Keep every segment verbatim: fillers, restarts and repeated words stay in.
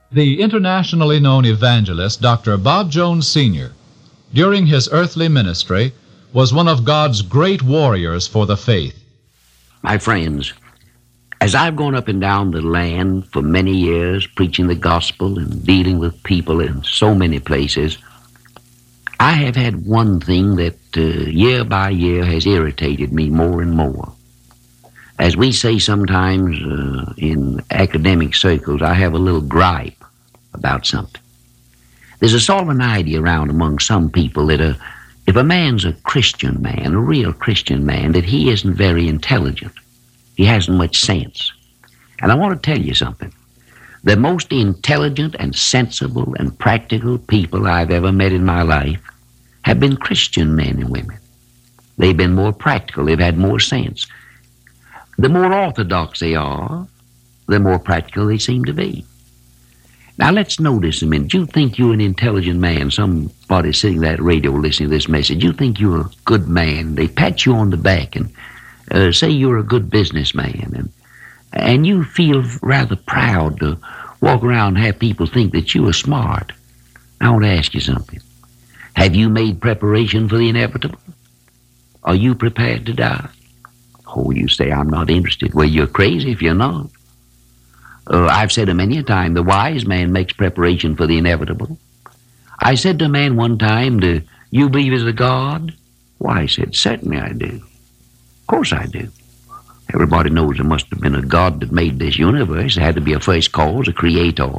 The internationally known evangelist, Doctor Bob Jones, Senior, during his earthly ministry, was one of God's great warriors for the faith. My friends, as I've gone up and down the land for many years, preaching the gospel and dealing with people in so many places, I have had one thing that uh, year by year has irritated me more and more. As we say sometimes uh, in academic circles, I have a little gripe about something. There's a sort of an idea around among some people that a, if a man's a Christian man, a real Christian man, that he isn't very intelligent. He hasn't much sense. And I want to tell you something. The most intelligent and sensible and practical people I've ever met in my life have been Christian men and women. They've been more practical. They've had more sense. The more orthodox they are, the more practical they seem to be. Now let's notice a minute. You think you're an intelligent man, somebody sitting at that radio listening to this message, you think you're a good man. They pat you on the back and uh, say you're a good businessman, and and you feel rather proud to walk around and have people think that you are smart. I want to ask you something. Have you made preparation for the inevitable? Are you prepared to die? Oh, you say, I'm not interested. Well, you're crazy if you're not. Uh, I've said it many a time, the wise man makes preparation for the inevitable. I said to a man one time, do you believe there's a God? Why, I said, certainly I do. Of course I do. Everybody knows there must have been a God that made this universe. There had to be a first cause, a creator.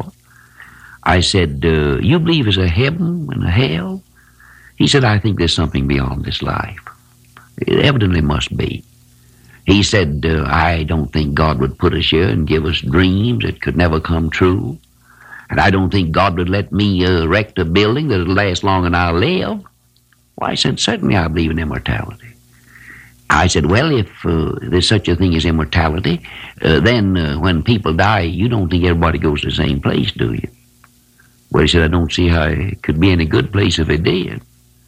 I said, uh, you believe there's a heaven and a hell? He said, I think there's something beyond this life. It evidently must be. He said, uh, I don't think God would put us here and give us dreams that could never come true. And I don't think God would let me uh, erect a building that would last long and I'll live. Well, I said, certainly I believe in immortality. I said, well, if uh, there's such a thing as immortality, uh, then uh, when people die, you don't think everybody goes to the same place, do you? Well, he said, I don't see how it could be any good place if it did.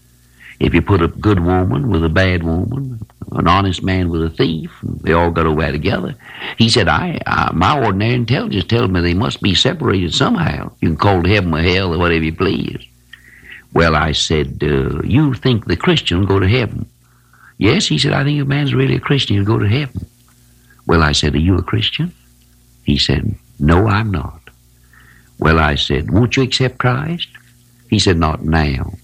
If you put a good woman with a bad woman, an honest man with a thief, they all got away together. He said, I, I my ordinary intelligence tells me they must be separated somehow. You can call it heaven or hell or whatever you please. Well, I said, uh, you think the Christian will go to heaven? Yes, he said, I think if a man's really a Christian, he'll go to heaven. Well, I said, are you a Christian? He said, no, I'm not. Well, I said, won't you accept Christ? He said, not now.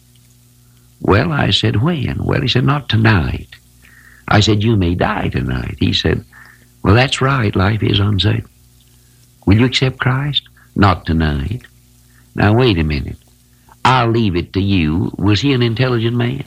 Well, I said, when? Well, he said, not tonight. I said, you may die tonight. He said, well, that's right. Life is uncertain. Will you accept Christ? Not tonight. Now, wait a minute. I'll leave it to you. Was he an intelligent man?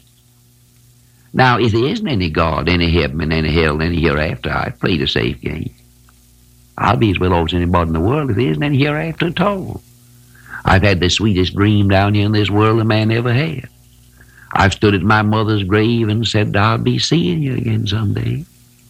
Now, if there isn't any God, any heaven, and any hell, and any hereafter, I've played a safe game. I'll be as well off as anybody in the world if there isn't any hereafter at all. I've had the sweetest dream down here in this world a man ever had. I've stood at my mother's grave and said, I'll be seeing you again someday.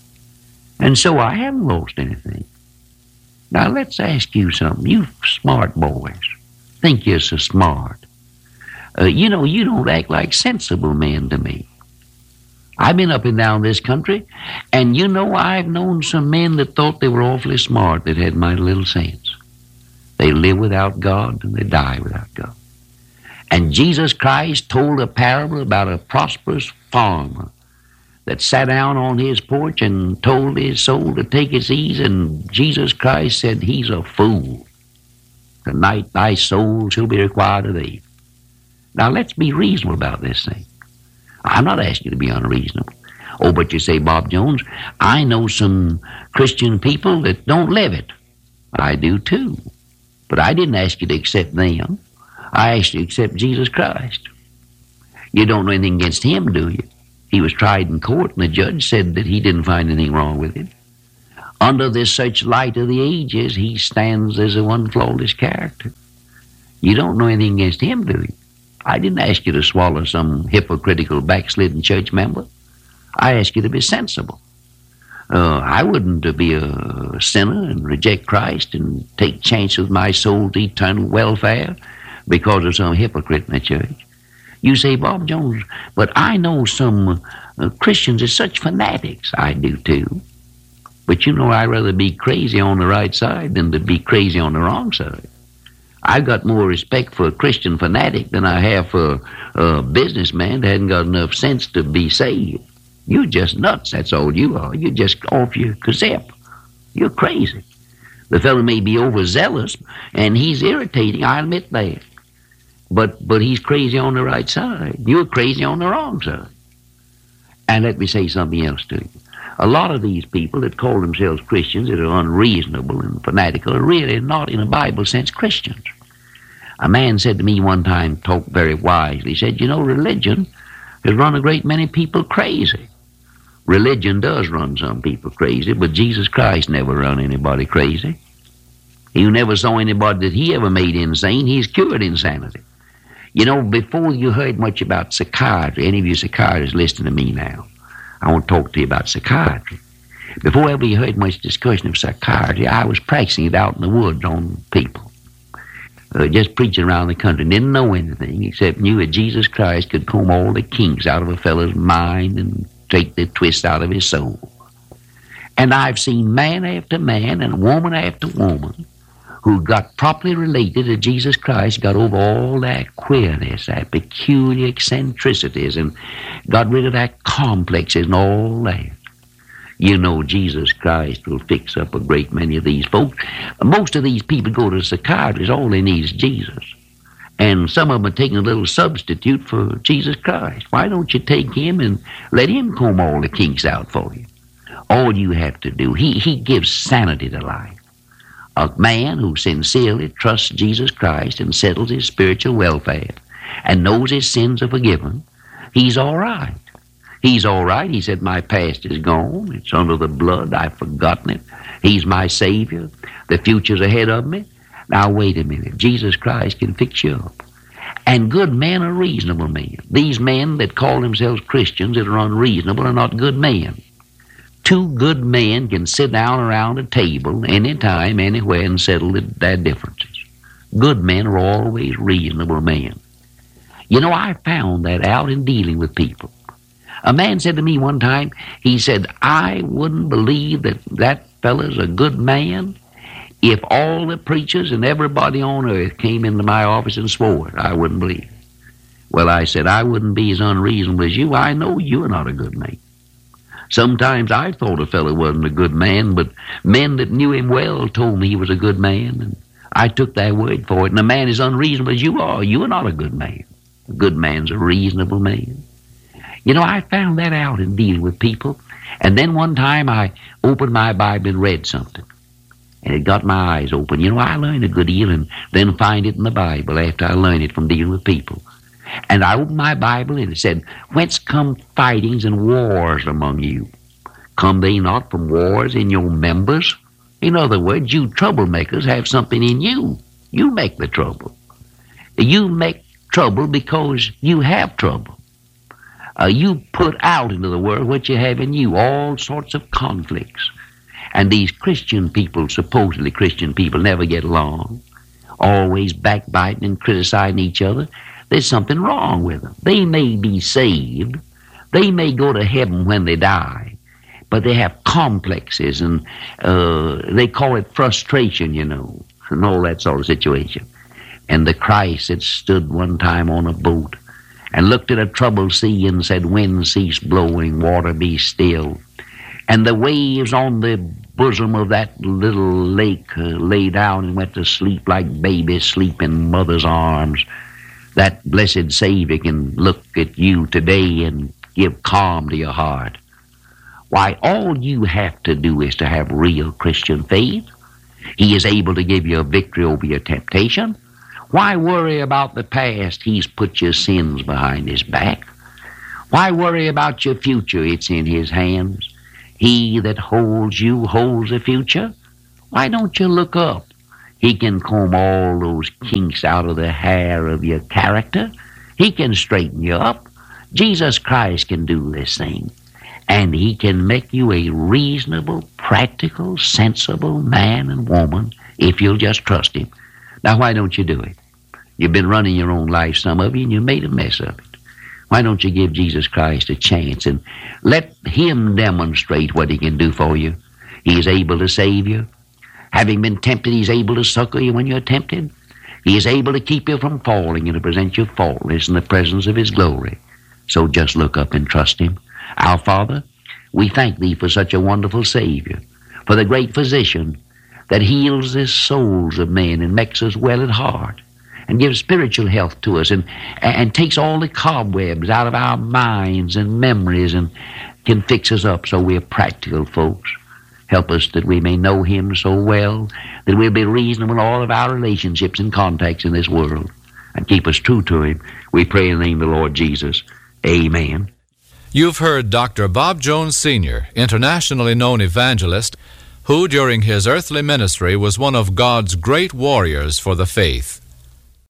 And so I haven't lost anything. Now, let's ask you something. You smart boys, think you're so smart. Uh, you know, you don't act like sensible men to me. I've been up and down this country, and you know I've known some men that thought they were awfully smart that had mighty little sense. They live without God, and they die without God. And Jesus Christ told a parable about a prosperous farmer that sat down on his porch and told his soul to take its ease, and Jesus Christ said, he's a fool. Tonight thy soul shall be required of thee. Now let's be reasonable about this thing. I'm not asking you to be unreasonable. Oh, but you say, Bob Jones, I know some Christian people that don't live it. I do too. But I didn't ask you to accept them. I asked you to accept Jesus Christ. You don't know anything against him, do you? He was tried in court, and the judge said that he didn't find anything wrong with him. Under this such light of the ages, he stands as a one flawless character. You don't know anything against him, do you? I didn't ask you to swallow some hypocritical backslidden church member. I asked you to be sensible. Uh, I wouldn't uh, be a sinner and reject Christ and take chance with my soul's eternal welfare because of some hypocrite in the church. You say, Bob Jones, but I know some uh, Christians are such fanatics. I do too. But you know, I'd rather be crazy on the right side than to be crazy on the wrong side. I've got more respect for a Christian fanatic than I have for a businessman that hasn't got enough sense to be saved. You're just nuts, that's all you are. You're just off your cassette. You're crazy. The fellow may be overzealous, and he's irritating, I admit that. But but he's crazy on the right side. You're crazy on the wrong side. And let me say something else to you. A lot of these people that call themselves Christians that are unreasonable and fanatical are really not, in a Bible sense, Christians. A man said to me one time, talked very wisely, he said, you know, religion has run a great many people crazy. Religion does run some people crazy, but Jesus Christ never run anybody crazy. He never saw anybody that he ever made insane. He's cured insanity. You know, before you heard much about psychiatry, any of you psychiatrists listening to me now, I want to talk to you about psychiatry. Before ever you heard much discussion of psychiatry, I was practicing it out in the woods on people. Uh, just preaching around the country. Didn't know anything except knew that Jesus Christ could comb all the kinks out of a fellow's mind and take the twist out of his soul. And I've seen man after man and woman after woman who got properly related to Jesus Christ, got over all that queerness, that peculiar eccentricities, and got rid of that complexes and all that. You know Jesus Christ will fix up a great many of these folks. Most of these people go to psychiatrists, all they need is Jesus. And some of them are taking a little substitute for Jesus Christ. Why don't you take him and let him comb all the kinks out for you? All you have to do, he, he gives sanity to life. A man who sincerely trusts Jesus Christ and settles his spiritual welfare and knows his sins are forgiven, he's all right. He's all right. He said, my past is gone. It's under the blood. I've forgotten it. He's my Savior. The future's ahead of me. Now, wait a minute. Jesus Christ can fix you up. And good men are reasonable men. These men that call themselves Christians that are unreasonable are not good men. Two good men can sit down around a table anytime, anywhere, and settle their differences. Good men are always reasonable men. You know, I found that out in dealing with people. A man said to me one time, he said, I wouldn't believe that that fella's a good man if all the preachers and everybody on earth came into my office and swore it. I wouldn't believe it. Well, I said, I wouldn't be as unreasonable as you. I know you're not a good man. Sometimes I thought a fellow wasn't a good man, but men that knew him well told me he was a good man, and I took their word for it. And a man as unreasonable as you are, you are not a good man. A good man's a reasonable man. You know, I found that out in dealing with people. And then one time I opened my Bible and read something. And it got my eyes open. You know, I learned a good deal and then find it in the Bible after I learned it from dealing with people. And I opened my Bible and it said, whence come fightings and wars among you? Come they not from wars in your members? In other words, you troublemakers have something in you. You make the trouble. You make trouble because you have trouble. Uh, you put out into the world what you have in you, all sorts of conflicts. And these Christian people, supposedly Christian people, never get along, always backbiting and criticizing each other. There's something wrong with them. They may be saved. They may go to heaven when they die, but they have complexes, and uh, they call it frustration, you know, and all that sort of situation. And the Christ that stood one time on a boat and looked at a troubled sea and said, wind cease blowing, water be still. And the waves on the bosom of that little lake uh, lay down and went to sleep like babies sleep in mother's arms. That blessed Savior can look at you today and give calm to your heart. Why, all you have to do is to have real Christian faith. He is able to give you a victory over your temptation. Why worry about the past? He's put your sins behind his back. Why worry about your future? It's in his hands. He that holds you holds the future. Why don't you look up? He can comb all those kinks out of the hair of your character. He can straighten you up. Jesus Christ can do this thing. And he can make you a reasonable, practical, sensible man and woman if you'll just trust him. Now, why don't you do it? You've been running your own life, some of you, and you made a mess of it. Why don't you give Jesus Christ a chance and let him demonstrate what he can do for you? He is able to save you. Having been tempted, he's able to succor you when you're tempted. He is able to keep you from falling and to present you faultless in the presence of His glory. So just look up and trust Him. Our Father, we thank Thee for such a wonderful Savior, for the great physician that heals the souls of men and makes us well at heart and gives spiritual health to us and, and takes all the cobwebs out of our minds and memories and can fix us up so we're practical folks. Help us that we may know Him so well that we'll be reasonable in all of our relationships and contacts in this world, and keep us true to Him. We pray in the name of the Lord Jesus. Amen. You've heard Doctor Bob Jones Senior, internationally known evangelist, who during his earthly ministry was one of God's great warriors for the faith.